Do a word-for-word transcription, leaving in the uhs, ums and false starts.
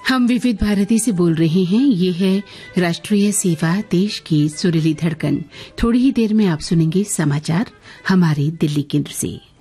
हम विविध भारती से बोल रहे हैं। ये है राष्ट्रीय सेवा, देश की सुरीली धड़कन। थोड़ी ही देर में आप सुनेंगे समाचार हमारे दिल्ली केंद्र से।